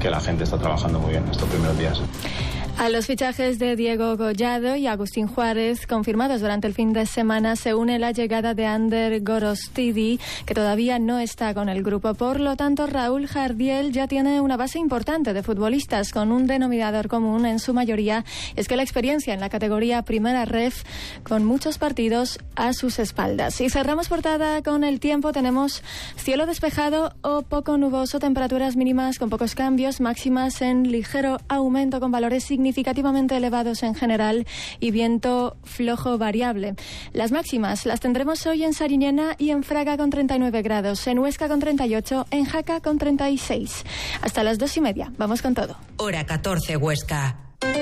que la gente está trabajando muy bien estos primeros días. A los fichajes de Diego Gollado y Agustín Juárez, confirmados durante el fin de semana, se une la llegada de Ander Gorostidi, que todavía no está con el grupo. Por lo tanto, Raúl Jardiel ya tiene una base importante de futbolistas, con un denominador común en su mayoría, es que la experiencia en la categoría Primera Ref, con muchos partidos a sus espaldas. Y cerramos portada con el tiempo. Tenemos cielo despejado o poco nuboso, temperaturas mínimas con pocos cambios, máximas en ligero aumento con valores significativamente elevados en general y viento flojo variable. Las máximas las tendremos hoy en Sariñena y en Fraga con 39 grados, en Huesca con 38, en Jaca con 36. Hasta las 2:30. Vamos con todo. Hora 14, Huesca.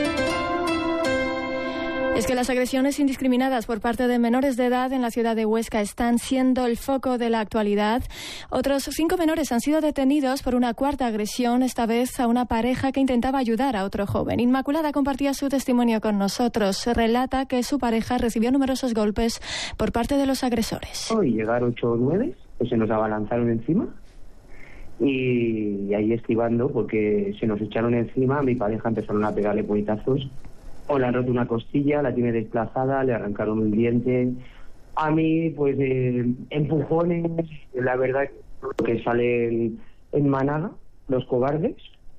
Es que las agresiones indiscriminadas por parte de menores de edad en la ciudad de Huesca están siendo el foco de la actualidad. Otros 5 menores han sido detenidos por una cuarta agresión, esta vez a una pareja que intentaba ayudar a otro joven. Inmaculada compartía su testimonio con nosotros. Relata que su pareja recibió numerosos golpes por parte de los agresores. Y llegaron 8 o 9, pues se nos abalanzaron encima y ahí esquivando, porque se nos echaron encima. A mi pareja empezaron a pegarle puñetazos. O le han roto una costilla, la tiene desplazada, le arrancaron un diente. A mí, pues, empujones, la verdad que salen en manada, los cobardes,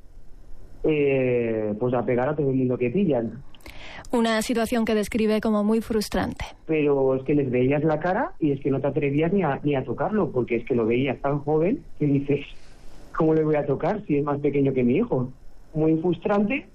pues a pegar a todo el mundo que pillan. Una situación que describe como muy frustrante. Pero es que les veías la cara y es que no te atrevías ni a tocarlo, porque es que lo veías tan joven que dices, ¿cómo le voy a tocar si es más pequeño que mi hijo? Muy frustrante.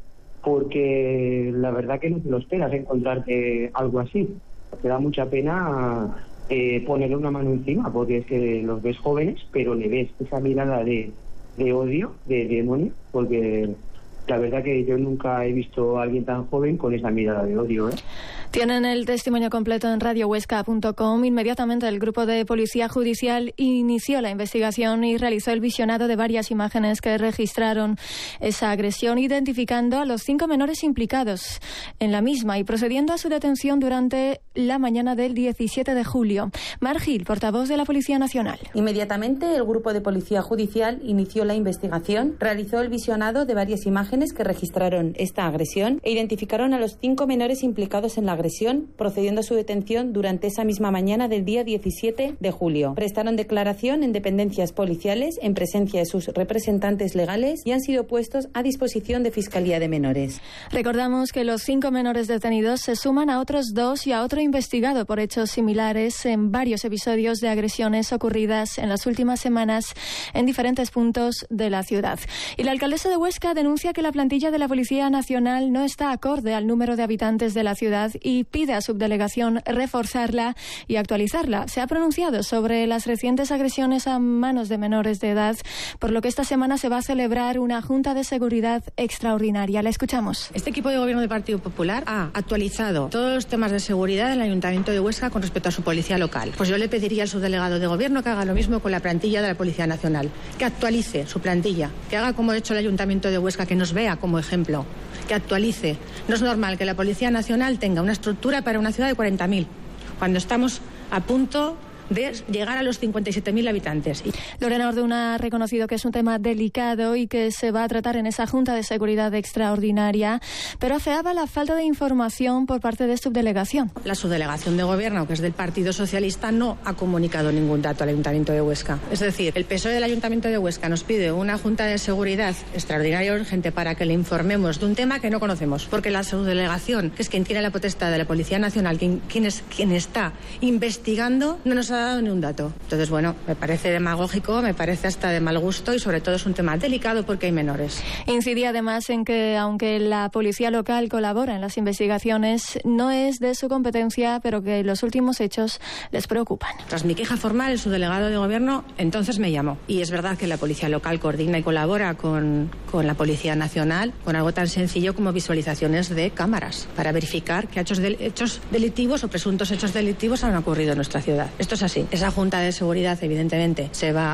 Porque la verdad que no te lo esperas encontrarte algo así. Te da mucha pena ponerle una mano encima, porque es que los ves jóvenes, pero le ves esa mirada de odio, de demonio, porque la verdad que yo nunca he visto a alguien tan joven con esa mirada de odio, ¿eh? Tienen el testimonio completo en radiohuesca.com. Inmediatamente el grupo de policía judicial inició la investigación y realizó el visionado de varias imágenes que registraron esa agresión, identificando a los 5 menores implicados en la misma y procediendo a su detención durante la mañana del 17 de julio. Mar Gil, portavoz de la Policía Nacional. Inmediatamente el grupo de policía judicial inició la investigación, realizó el visionado de varias imágenes que registraron esta agresión e identificaron a los 5 menores implicados en la agresión, procediendo a su detención durante esa misma mañana del día 17 de julio. Prestaron declaración en dependencias policiales en presencia de sus representantes legales y han sido puestos a disposición de Fiscalía de Menores. Recordamos que los 5 menores detenidos se suman a otros 2 y a otro investigado por hechos similares en varios episodios de agresiones ocurridas en las últimas semanas en diferentes puntos de la ciudad. Y la alcaldesa de Huesca denuncia que la plantilla de la Policía Nacional no está acorde al número de habitantes de la ciudad y pide a subdelegación reforzarla y actualizarla. Se ha pronunciado sobre las recientes agresiones a manos de menores de edad, por lo que esta semana se va a celebrar una Junta de Seguridad extraordinaria. La escuchamos. Este equipo de gobierno del Partido Popular ha actualizado todos los temas de seguridad del Ayuntamiento de Huesca con respecto a su policía local. Pues yo le pediría al subdelegado de gobierno que haga lo mismo con la plantilla de la Policía Nacional, que actualice su plantilla, que haga como ha hecho el Ayuntamiento de Huesca, que nos vea como ejemplo, que actualice. No es normal que la Policía Nacional tenga una estructura para una ciudad de 40.000, cuando estamos a punto de llegar a los 57.000 habitantes. Lorena Orduna ha reconocido que es un tema delicado y que se va a tratar en esa Junta de Seguridad extraordinaria, pero afeaba la falta de información por parte de subdelegación. La subdelegación de gobierno, que es del Partido Socialista, no ha comunicado ningún dato al Ayuntamiento de Huesca. Es decir, el PSOE del Ayuntamiento de Huesca nos pide una Junta de Seguridad extraordinaria y urgente para que le informemos de un tema que no conocemos, porque la subdelegación, que es quien tiene la potestad de la Policía Nacional, quien está investigando, no nos ha dado ni un dato. Entonces, bueno, me parece demagógico, me parece hasta de mal gusto y sobre todo es un tema delicado porque hay menores. Incidía además en que, aunque la policía local colabora en las investigaciones, no es de su competencia, pero que los últimos hechos les preocupan. Tras mi queja formal, el subdelegado de gobierno entonces me llamó. Y es verdad que la policía local coordina y colabora con la Policía Nacional con algo tan sencillo como visualizaciones de cámaras para verificar que hechos delictivos o presuntos hechos delictivos han ocurrido en nuestra ciudad. Esto es así. Esa Junta de Seguridad, evidentemente, se va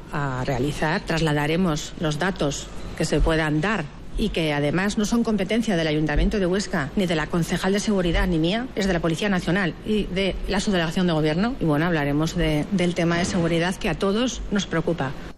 a realizar. Trasladaremos los datos que se puedan dar y que además no son competencia del Ayuntamiento de Huesca, ni de la concejal de seguridad, ni mía, es de la Policía Nacional y de la subdelegación de gobierno. Y bueno, hablaremos del tema de seguridad que a todos nos preocupa.